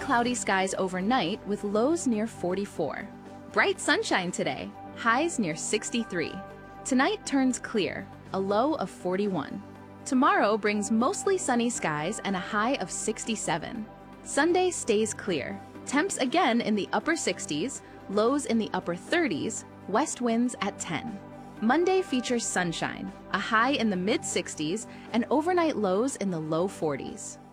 cloudy skies overnight with lows near 44. Bright sunshine today, highs near 63. Tonight turns clear, a low of 41. Tomorrow brings mostly sunny skies and a high of 67. Sunday stays clear, temps again in the upper 60s, lows in the upper 30s, west winds at 10. Monday features sunshine, a high in the mid-60s, and overnight lows in the low 40s.